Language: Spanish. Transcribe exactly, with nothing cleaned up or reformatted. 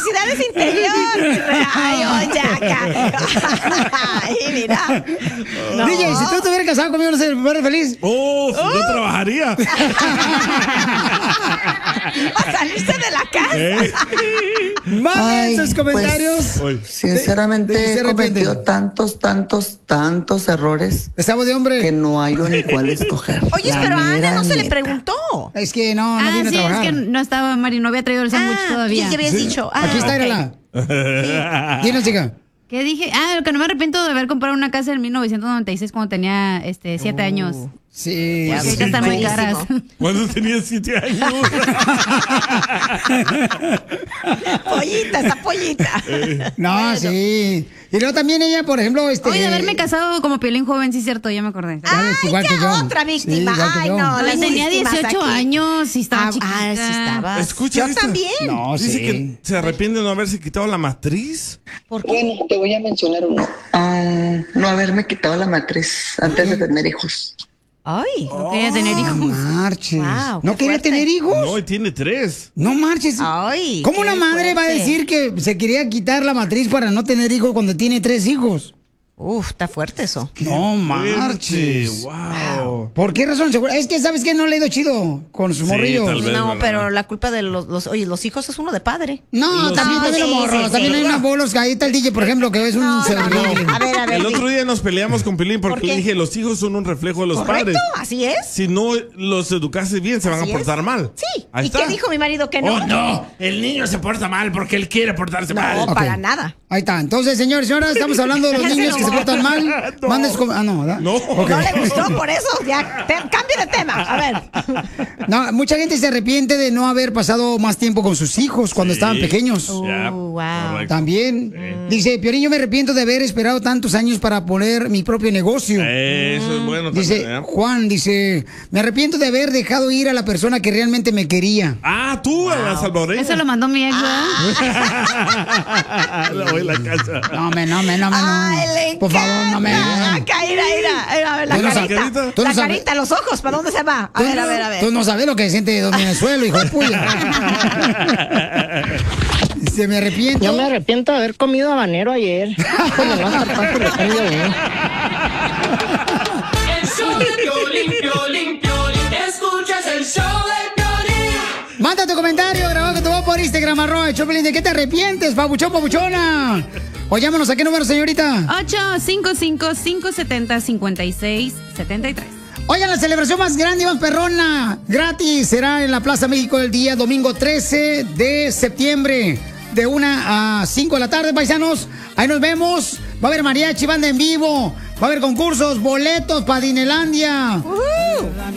felicidades interior. Ay, oye, acá. Ay, mira. No. D J, si tú te hubieras casado conmigo, ¿no serías mujer feliz? ¡Oh! Uh. No trabajaría. ¿A salirse de la casa? ¿Eh? Manden sus comentarios. Pues, sinceramente, de, de he cometido tantos, tantos, tantos errores. Estamos de hombre. Que no hay ni cuál escoger. Oye, pero a Ana no se le preguntó. Es que no, no ah, vino sí, a trabajar. Es que no estaba, Mari, no había traído el sándwich ah, todavía. ¿Qué habías sí. dicho? Ah, Aquí está, okay. Irala. Sí. Dinos, chica. ¿Qué dije? Ah, lo que no me arrepiento de haber comprado una casa en mil novecientos noventa y seis cuando tenía este, siete uh, años. Sí. Ya, sí, están muy caras. ¿Cuándo tenías siete años? Pollita, esa pollita. No, bueno. Sí. Y luego también ella, por ejemplo, este... Oye, de haberme casado como Piolín joven, sí es cierto, ya me acordé. Ay, igual que yo. Otra víctima. Sí, Ay, no, la tenía dieciocho años y estaba ah, chiquita. Ah, sí estaba. Escucha, yo también. No, Dice sí. que se arrepiente de no haberse quitado la matriz. ¿Por qué? Bueno, te voy a mencionar uno. Uh, no haberme quitado la matriz antes de tener hijos. Ay, no oh, quería tener hijos. Marches. Wow, ¿No quería tener hijos? No, y tiene tres. No marches. Ay, ¿Cómo una madre fuerte. va a decir que se quería quitar la matriz para no tener hijos cuando tiene tres hijos? Uf, está fuerte eso. No marches. Wow. ¿Por qué razón? Es que, ¿sabes qué? No le he ido chido con sus sí, morrillos. No, pero la culpa de los, los... Oye, los hijos es uno de padre. No, los también hay sí, morros. Sí, también sí, hay unos bolos. Ahí está el D J, por ejemplo, que es un... No, no, no. A ver, a ver. El otro día nos peleamos con Pilín porque ¿Por le dije, los hijos son un reflejo de los ¿Correcto? padres. Así es. Si no los educase bien, se van Así a portar es. mal. Sí. Ahí ¿Y está. qué dijo mi marido que no? Oh, no. El niño se porta mal porque él quiere portarse no, mal. No, okay. para nada. Ahí está. Entonces, señores, señoras, estamos hablando de los niños que se portan mal. No. Mandes com- ah, no, ¿verdad? No. Okay. No le gustó, por eso ya te, cambio de tema. A ver. No, mucha gente se arrepiente de no haber pasado más tiempo con sus hijos cuando sí. estaban pequeños. Uh, yeah. Wow. También. Sí. Dice, Piolín, yo me arrepiento de haber esperado tantos años para poner mi propio negocio. Eso es bueno. Dice, también, ¿eh? Juan, dice, me arrepiento de haber dejado ir a la persona que realmente me quería. Ah, tú, wow. a salvadoreña. Eso lo mandó mi ex, ¿verdad? Ah. La voy a la casa. No, me, no, me, no, me, no. Ay, por favor, no me. Acá, ira, ira. A ver, la ¿Tú no carita. sabes? ¿Tú la no sabes? carita, los ojos, ¿para dónde se va? A ver, no, a ver, a ver. Tú no sabes lo que siente Don Venezuela, hijo de puya. Se me arrepiento. Yo me arrepiento de haber comido habanero ayer. Como no zarpaste le cambio bien. El show de Piolín, Piolín, Piolín. Escuchas el show de Piolín. Manda tu comentario, grabado que te voy por Instagram, arroba Choplin. ¿De qué te arrepientes, papuchón, papuchona? O llámanos, ¿a qué número, señorita? ocho cinco cinco, cinco siete cero, cinco seis siete tres. Oigan, la celebración más grande y más perrona, gratis, será en la Plaza México el día domingo trece de septiembre, de una a cinco de la tarde, paisanos. Ahí nos vemos. Va a haber mariachi, banda en vivo. Va a haber concursos, boletos para Dinelandia. Uh-huh.